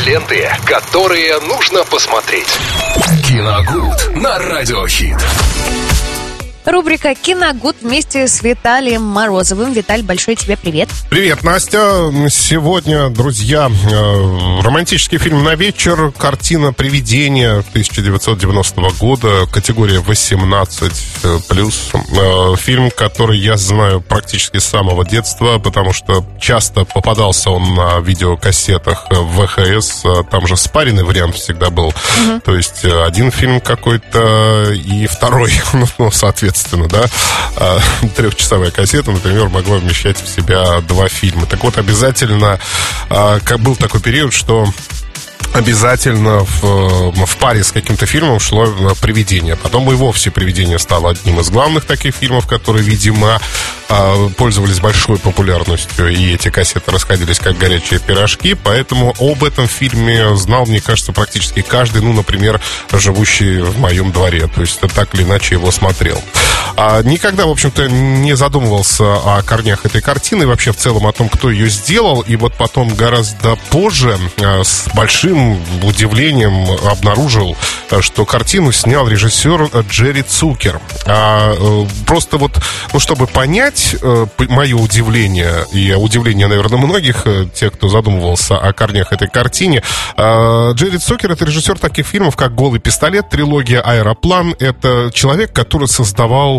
Ленты, которые нужно посмотреть. Киногуд на Радиохит. Рубрика «Киногуд» вместе с Виталием Морозовым. Виталь, большой тебе привет. Привет, Настя. Сегодня, друзья, романтический фильм «На вечер», картина «Привидение» 1990 года, категория 18+. Фильм, который я знаю практически с самого детства, потому что часто попадался он на видеокассетах в ВХС. Там же спаренный вариант всегда был. То есть один фильм какой-то и второй, ну, соответственно, да, трехчасовая кассета, например, могла вмещать в себя 2 фильма. Так вот, обязательно, был такой период, что обязательно в паре с каким-то фильмом шло «Привидение». Потом и вовсе «Привидение» стало одним из главных таких фильмов, которые, видимо, пользовались большой популярностью, и эти кассеты расходились как горячие пирожки. Поэтому об этом фильме знал, мне кажется, практически каждый, ну, например, живущий в моем дворе. То есть так или иначе его смотрел. Никогда, в общем-то, не задумывался о корнях этой картины, вообще в целом о том, кто ее сделал. И вот потом гораздо позже с большим удивлением обнаружил, что картину снял режиссер Джерри Цукер. Просто вот, ну, чтобы понять мое удивление, и удивление, наверное, многих, тех, кто задумывался о корнях этой картины, Джерри Цукер — это режиссер таких фильмов, как «Голый пистолет», трилогия «Аэроплан». Это человек, который создавал...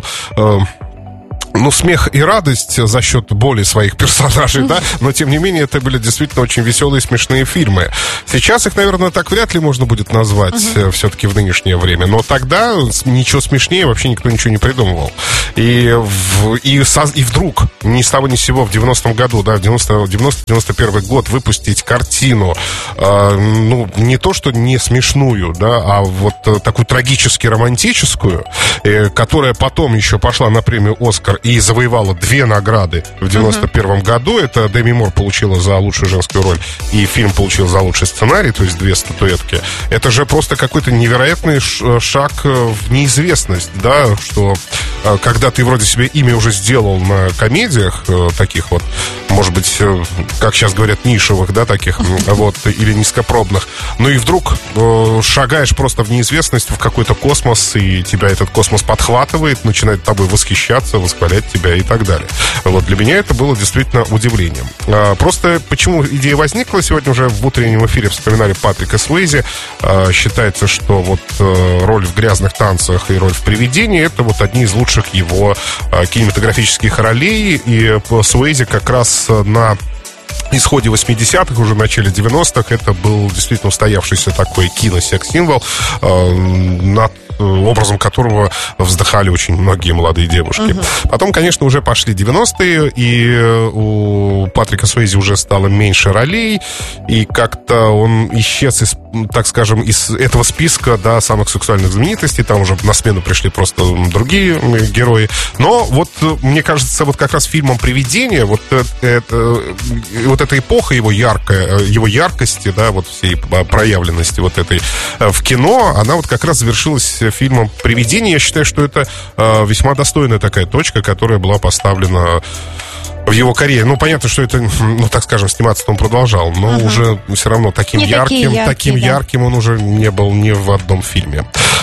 ну, смех и радость за счет боли своих персонажей, да, но, тем не менее, это были действительно очень веселые, смешные фильмы. Сейчас их, наверное, так вряд ли можно будет назвать все-таки в нынешнее время, но тогда ничего смешнее вообще никто ничего не придумывал. И вдруг, ни с того ни с сего, в 90-м году, да, в 90-91 год выпустить картину, ну, не то, что не смешную, да, а вот такую трагически романтическую, которая потом еще пошла на премию «Оскар» и завоевала 2 награды в 91 году. Это Деми Мур получила за лучшую женскую роль, и фильм получил за лучший сценарий, то есть 2 статуэтки. Это же просто какой-то невероятный шаг в неизвестность, да, что когда ты вроде себе имя уже сделал на комедиях таких вот, может быть, как сейчас говорят, нишевых, да, таких, вот, или низкопробных, ну и вдруг шагаешь просто в неизвестность, в какой-то космос, и тебя этот космос подхватывает, начинает тобой восхищаться, восхвалять тебя и так далее. Вот для меня это было действительно удивлением. Просто почему идея возникла, сегодня уже в утреннем эфире вспоминали Патрика Суэйзи. Считается, что вот роль в «Грязных танцах» и роль в «Привидении» — это вот одни из лучших его кинематографических ролей. И Суэйзи как раз на исходе 80-х, уже в начале 90-х, это был действительно устоявшийся такой кино-секс-символ, над образом которого вздыхали очень многие молодые девушки. Потом, конечно, уже пошли 90-е, и у Патрика Суэйзи уже стало меньше ролей, и как-то он исчез из, так скажем, из этого списка, да, самых сексуальных знаменитостей. Там уже на смену пришли просто другие герои. Но вот, мне кажется, вот как раз фильмом «Привидение», вот эта эпоха его яркая, его яркости, да, вот всей проявленности вот этой в кино, она вот как раз завершилась фильмом «Привидение». Я считаю, что это весьма достойная такая точка, которая была поставлена в его карьере. Ну, понятно, что это, ну, так скажем, сниматься он продолжал, но уже все равно таким ярким он уже не был ни в одном фильме.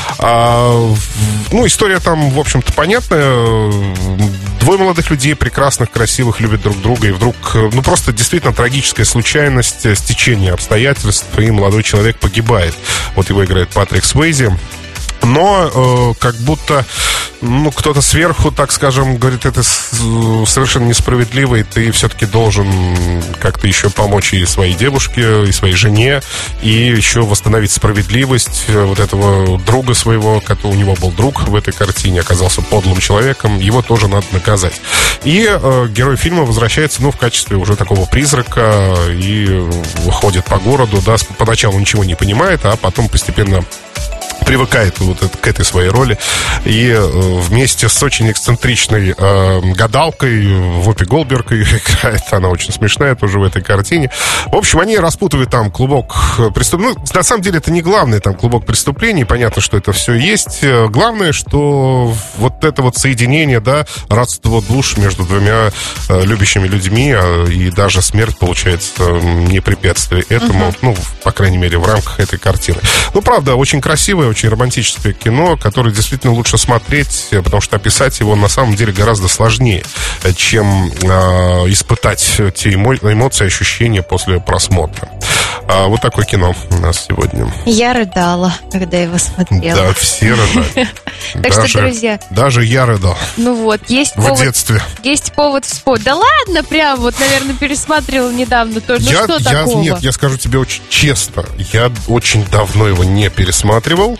Ну, история там, в общем-то, понятная. 2 молодых людей, прекрасных, красивых, любят друг друга, и вдруг, ну, просто действительно трагическая случайность, стечение обстоятельств, и молодой человек погибает. Вот его играет Патрик Суэйзи. Но как будто, ну, кто-то сверху, так скажем, говорит, это совершенно несправедливо, и ты все-таки должен как-то еще помочь и своей девушке, и своей жене, и еще восстановить справедливость вот этого друга своего, у него был друг в этой картине, оказался подлым человеком, его тоже надо наказать. И герой фильма возвращается, ну, в качестве уже такого призрака, и ходит по городу, да, поначалу ничего не понимает, а потом постепенно привыкает вот к этой своей роли. И вместе с очень эксцентричной гадалкой Вупи Голдберг играет. Она очень смешная тоже в этой картине. В общем, они распутывают там клубок преступлений. Ну, на самом деле, это не главное там клубок преступлений. Понятно, что это все есть. Главное, что вот это вот соединение, да, родство душ между двумя любящими людьми, и даже смерть, получается, не препятствие этому, ну, по крайней мере, в рамках этой картины. Ну, правда, очень красивое, очень романтическое кино, которое действительно лучше смотреть, потому что описать его на самом деле гораздо сложнее, чем испытать те эмоции, ощущения после просмотра. Вот такое кино у нас сегодня. Я рыдала, когда его смотрела. Да, все рыдали. Так что, друзья... Даже я рыдал. Ну вот, есть повод... В детстве. Есть повод вспомнить. Да ладно, прям вот, наверное, пересматривал недавно тоже. Ну что такого? Нет, я скажу тебе очень честно. Я очень давно его не пересматривал.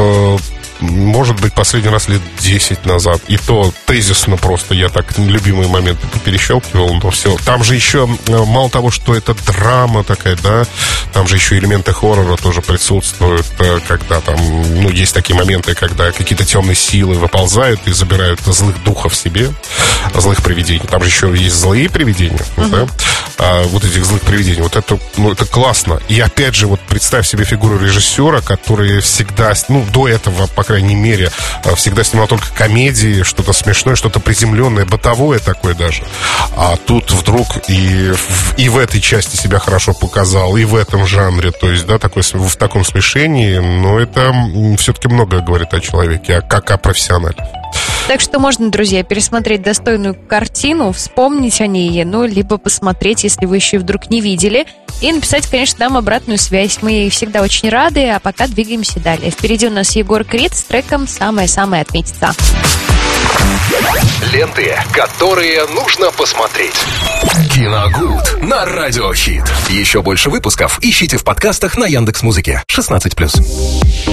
Может быть, последний раз лет 10 назад. И то тезисно просто я так любимые моменты перещелкивал, но все. Там же еще, мало того, что это драма такая, да, там же еще элементы хоррора тоже присутствуют, когда там, ну, есть такие моменты, когда какие-то темные силы выползают и забирают злых духов себе, злых привидений. Там же еще есть злые привидения, да, вот этих злых привидений. Вот это, ну, это классно. И опять же, вот представь себе фигуру режиссера, который всегда, ну, до этого, по крайней мере, всегда снимал только комедии, что-то смешное, что-то приземленное, бытовое такое даже. А тут вдруг и в этой части себя хорошо показал, и в этом жанре, то есть, да, в таком смешении, но это все-таки многое говорит о человеке, как о профессионале. Так что можно, друзья, пересмотреть достойную картину, вспомнить о ней, ну, либо посмотреть, если вы еще вдруг не видели, и написать, конечно, нам обратную связь. Мы всегда очень рады, а пока двигаемся далее. Впереди у нас Егор Крид с треком «Самое-самое отметится». Ленты, которые нужно посмотреть. Киногуд на Радиохит. Еще больше выпусков ищите в подкастах на Яндекс.Музыке. 16+.